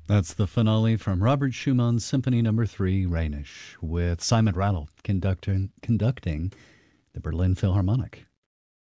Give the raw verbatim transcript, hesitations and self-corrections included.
That's the finale from Robert Schumann's Symphony Number Three, Rhenish, with Simon Rattle conducting conducting the Berlin Philharmonic.